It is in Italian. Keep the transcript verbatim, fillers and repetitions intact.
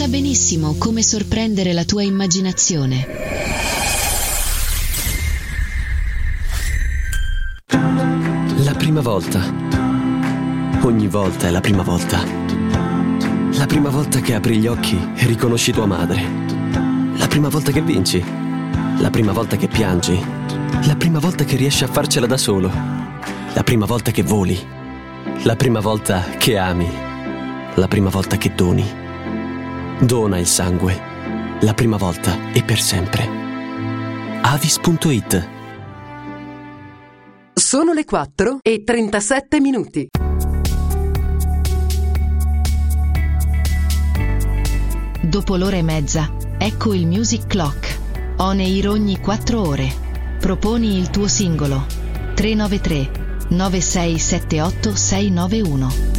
sa benissimo come sorprendere la tua immaginazione. La prima volta. Ogni volta è la prima volta. La prima volta che apri gli occhi e riconosci tua madre. La prima volta che vinci. La prima volta che piangi. La prima volta che riesci a farcela da solo. La prima volta che voli. La prima volta che ami. La prima volta che doni. Dona il sangue. La prima volta e per sempre. Avis punto it. Sono le quattro e trentasette minuti. Dopo l'ora e mezza, ecco il Music Clock. On air ogni quattro ore. Proponi il tuo singolo. tre nove tre nove sei sette otto sei nove uno.